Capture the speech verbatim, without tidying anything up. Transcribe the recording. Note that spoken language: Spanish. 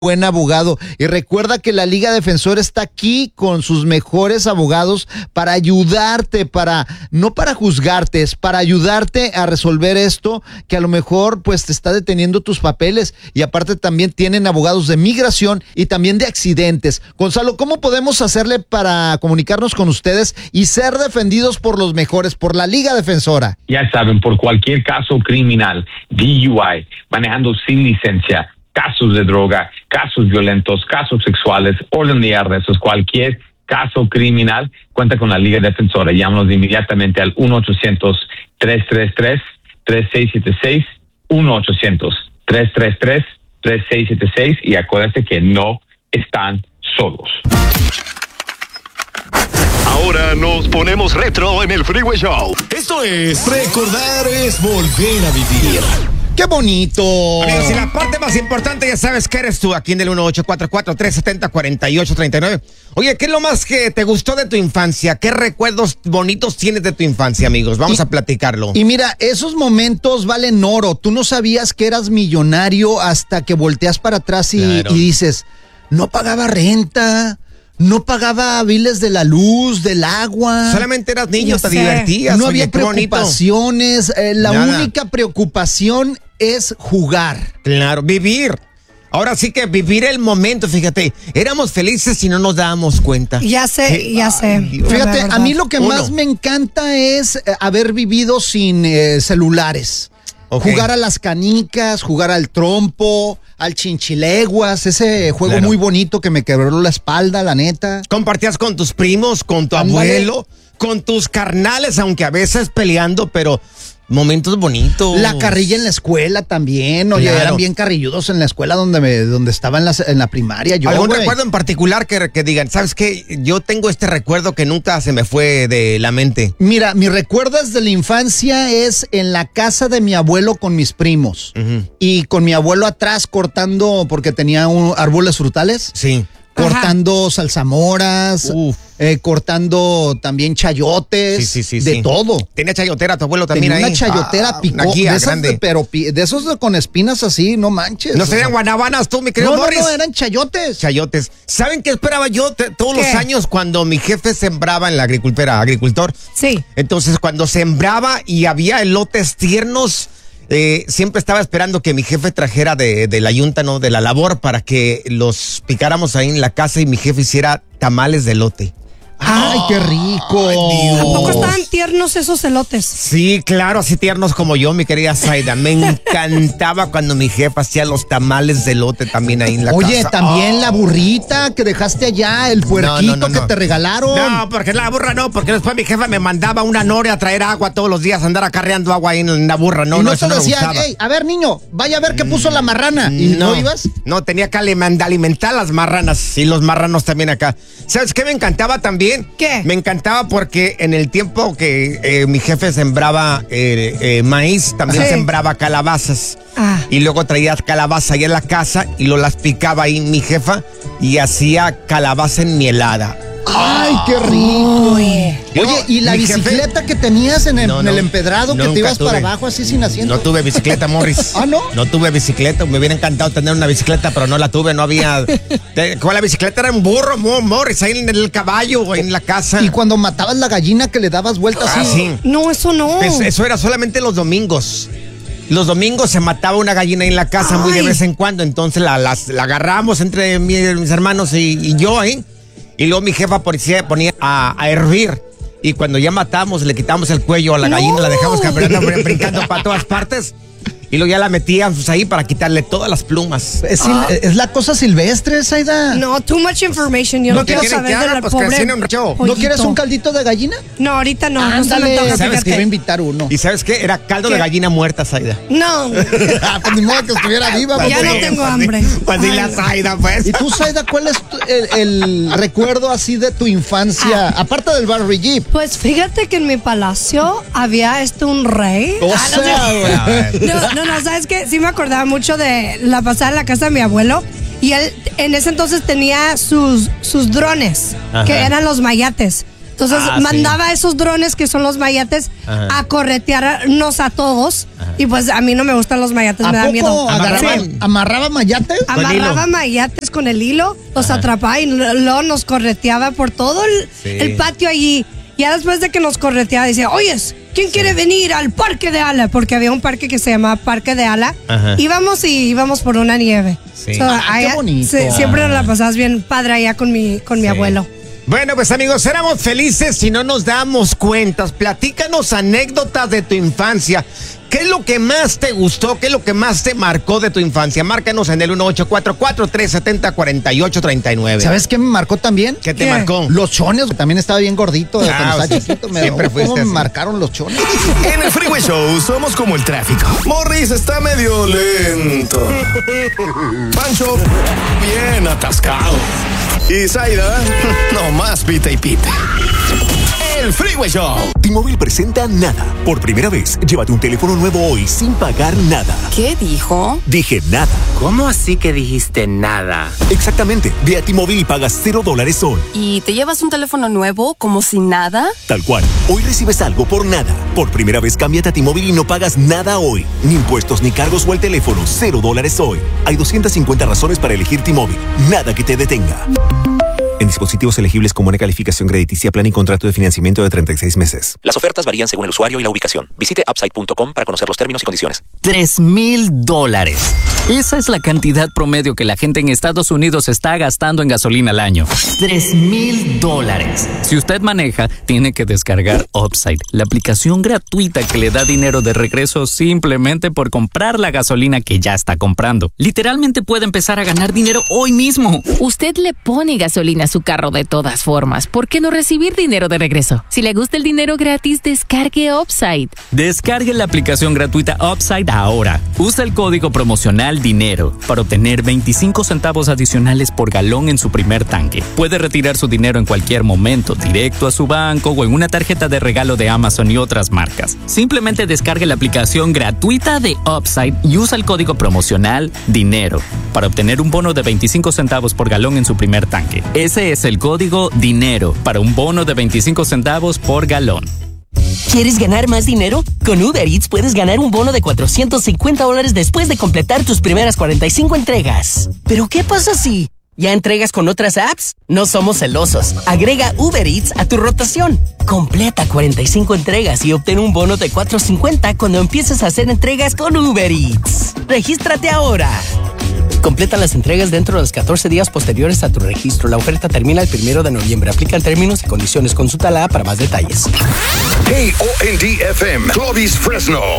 buen abogado. Y recuerda que la Liga Defensora está aquí con sus mejores abogados para ayudarte, para no para juzgarte, es para ayudarte a resolver esto que a lo mejor pues te está deteniendo tus papeles. Y aparte también tienen abogados de migración y también de accidentes. Gonzalo, ¿cómo podemos hacerle para comunicarnos con ustedes y ser defendidos por los mejores, por la Liga Defensora? Ya saben, por cualquier caso criminal, D U I, manejando sin licencia, casos de droga, casos violentos, casos sexuales, orden de arrestos, cualquier caso criminal, cuenta con la Liga Defensora. Llámanos inmediatamente al uno ochocientos, tres tres tres, tres seis siete seis, uno ochocientos, tres tres tres, tres seis siete seis y acuérdense que no están solos. Ahora nos ponemos retro en el Freeway Show. Esto es recordar es volver a vivir. ¡Qué bonito! Amigos, y la parte más importante, ya sabes que eres tú, aquí en el uno ocho cuatro cuatro, tres siete cero, cuatro ocho tres nueve. Oye, ¿qué es lo más que te gustó de tu infancia? ¿Qué recuerdos bonitos tienes de tu infancia, amigos? Vamos y, a platicarlo. Y mira, esos momentos valen oro. Tú no sabías que eras millonario hasta que volteas para atrás y, claro. y dices, no pagaba renta, no pagaba biles de la luz, del agua. Solamente eras niño, no te sé. divertías. No Oye, había preocupaciones. Eh, la Nada. única preocupación es jugar. Claro, vivir. Ahora sí que vivir el momento, fíjate. Éramos felices y no nos dábamos cuenta. Ya sé, ¿Qué? ya sé. Ay, fíjate, a mí lo que Uno. más me encanta es eh, haber vivido sin eh, celulares. Okay. Jugar a las canicas, jugar al trompo, al chinchileguas, ese juego claro. muy bonito que me quebró la espalda, la neta. Compartías con tus primos, con tu Andale. abuelo, con tus carnales, aunque a veces peleando, pero momentos bonitos. La carrilla en la escuela también, oye, claro. eran bien carrilludos en la escuela donde me, donde estaba en la, en la primaria. Yo, ¿Algún wey? recuerdo en particular que, que digan, sabes qué? Yo tengo este recuerdo que nunca se me fue de la mente. Mira, mi recuerdo desde la infancia es en la casa de mi abuelo con mis primos. Uh-huh. Y con mi abuelo atrás cortando, porque tenía un, árboles frutales. Sí. Cortando Ajá. salsamoras, eh, cortando también chayotes, sí, sí, sí, de sí. todo. Tenía chayotera tu abuelo también Tenía ahí. una chayotera ah, picó, una guía de esas grande. De, pero de esos de, con espinas así, no manches. No serían guanabanas tú, mi querido no, Morris. No, no, eran chayotes. Chayotes. ¿Saben qué esperaba yo te, todos ¿Qué? los años cuando mi jefe sembraba en la agricultura, agricultor? Sí. Entonces cuando sembraba y había elotes tiernos, Eh, siempre estaba esperando que mi jefe trajera de, de la yunta, ¿no? De la labor para que los picáramos ahí en la casa y mi jefe hiciera tamales de elote. ¡Ay, qué rico! Ay, ¿A poco estaban tiernos esos elotes? Sí, claro, así tiernos como yo, mi querida Zaida. Me encantaba cuando mi jefa hacía los tamales de elote también ahí en la Oye, casa. Oye, también oh. la burrita que dejaste allá, el puerquito no, no, no, no. que te regalaron. No, porque la burra no, porque después mi jefa me mandaba una noria a traer agua todos los días, andar acarreando agua ahí en la burra. No, y no, no, eso te no decía, me gustaba. hey, a ver, niño, vaya a ver qué puso la marrana. ¿Y no, no ibas? No, tenía que alimentar las marranas y los marranos también acá. ¿Sabes qué me encantaba también? ¿Qué? Me encantaba porque en el tiempo que eh, mi jefe sembraba eh, eh, maíz, también sí. sembraba calabazas. Ah. Y luego traía calabaza ahí en la casa y lo las picaba ahí mi jefa y hacía calabaza enmielada. ¡Ay, qué rico! Oye, Oye ¿y la bicicleta jefe? que tenías en el, no, no, en el empedrado que te ibas tuve. para abajo así sin asiento? No tuve bicicleta, Morris. ¿Ah, no? No tuve bicicleta. Me hubiera encantado tener una bicicleta, pero no la tuve. No había... ¿Cuál la bicicleta? Era un burro, Morris, ahí en el caballo o en la casa. ¿Y cuando matabas la gallina que le dabas vueltas ah, así? Sí. No, eso no. Eso, eso era solamente los domingos. Los domingos se mataba una gallina en la casa Ay. muy de vez en cuando. Entonces la, la, la agarramos entre mi, mis hermanos y, y yo ahí. Y luego mi jefa ponía, ponía a, a hervir. Y cuando ya matamos, le quitamos el cuello a la gallina, no. la dejamos caminando, brincando para todas partes. Y luego ya la metíamos ahí para quitarle todas las plumas. Es, ah. es la cosa silvestre, Zaida. No, too much information. Yo no, no quiero saber de la pues pobre un ¿No quieres un caldito de gallina? No, ahorita no. Ándale, no se me toca, sabes que iba a invitar uno. ¿Y sabes qué? Era caldo ¿Qué? de gallina muerta, Zaida. No. Pues ni modo que estuviera viva. Ya pues, no tengo hambre. Pues di la Zaida, pues. ¿Y tú, Zaida, cuál es tu, el, el recuerdo así de tu infancia? Ah. Aparte del Barry Jeep. Pues fíjate que en mi palacio había este un rey. O ah, sea, no, no, no, ¿sabes qué? Sí me acordaba mucho de la pasada en la casa de mi abuelo. Y él en ese entonces tenía sus, sus drones, Ajá. que eran los mayates. Entonces Ah, mandaba sí. esos drones que son los mayates Ajá. a corretearnos a todos. Ajá. Y pues a mí no me gustan los mayates, ¿A me da poco miedo. agarraba, Sí. amarraba mayates? Amarraba hilo. mayates con el hilo, los atrapaba y luego nos correteaba por todo el, Sí. el patio allí. Ya después de que nos correteaba, decía, oyes, ¿quién quiere venir al parque de Ala? Porque había un parque que se llamaba Parque de Ala. Ajá. Íbamos y íbamos por una nieve. Sí. So, Ah, qué allá- bonito. se- siempre nos la pasabas bien padre allá con mi, con mi Sí. abuelo. Bueno, pues amigos, éramos felices si no nos damos cuentas. Platícanos anécdotas de tu infancia. ¿Qué es lo que más te gustó? ¿Qué es lo que más te marcó de tu infancia? Márcanos en el uno ocho cuatro cuatro, tres siete cero, cuatro ocho tres nueve. ¿Sabes qué me marcó también? ¿Qué te ¿Qué? marcó? Los chones, que también estaba bien gordito de Ah, cuando o estaba sea, chiquito. Me, siempre ¿Cómo fuiste me así. marcaron los chones? En el Freeway Show somos como el tráfico. Morris está medio lento. Pancho, bien atascado. Y Zaida, no más pita y pita. El Freeway Show. T-Mobile presenta Nada. Por primera vez, llévate un teléfono nuevo hoy sin pagar nada. ¿Qué dijo? Dije nada. ¿Cómo así que dijiste nada? Exactamente. Ve a T-Mobile y pagas cero dólares hoy. ¿Y te llevas un teléfono nuevo como si nada? Tal cual. Hoy recibes algo por nada. Por primera vez, cámbiate a T-Mobile y no pagas nada hoy. Ni impuestos, ni cargos o el teléfono. Cero dólares hoy. Hay doscientas cincuenta razones para elegir T-Mobile. Nada que te detenga. En dispositivos elegibles con buena calificación crediticia, plan y contrato de financiamiento de treinta y seis meses. Las ofertas varían según el usuario y la ubicación. Visite upside punto com para conocer los términos y condiciones. Tres mil dólares. Esa es la cantidad promedio que la gente en Estados Unidos está gastando en gasolina al año. Tres mil dólares. Si usted maneja, tiene que descargar Upside, la aplicación gratuita que le da dinero de regreso simplemente por comprar la gasolina que ya está comprando. Literalmente puede empezar a ganar dinero hoy mismo. Usted le pone gasolina a su carro de todas formas. ¿Por qué no recibir dinero de regreso? Si le gusta el dinero gratis, descargue Upside. Descargue la aplicación gratuita Upside ahora. Usa el código promocional DINERO para obtener veinticinco centavos adicionales por galón en su primer tanque. Puede retirar su dinero en cualquier momento, directo a su banco o en una tarjeta de regalo de Amazon y otras marcas. Simplemente descargue la aplicación gratuita de Upside y usa el código promocional DINERO para obtener un bono de veinticinco centavos por galón en su primer tanque. Ese es el código DINERO para un bono de veinticinco centavos por galón. ¿Quieres ganar más dinero? Con Uber Eats puedes ganar un bono de cuatrocientos cincuenta dólares después de completar tus primeras cuarenta y cinco entregas. ¿Pero qué pasa si ya entregas con otras apps? No somos celosos. Agrega Uber Eats a tu rotación. Completa cuarenta y cinco entregas y obtén un bono de cuatrocientos cincuenta cuando empieces a hacer entregas con Uber Eats. ¡Regístrate ahora! Completa las entregas dentro de los catorce días posteriores a tu registro. La oferta termina el primero de noviembre. Aplican términos y condiciones. Consulta la app para más detalles. K O N D F M, Clovis, Fresno.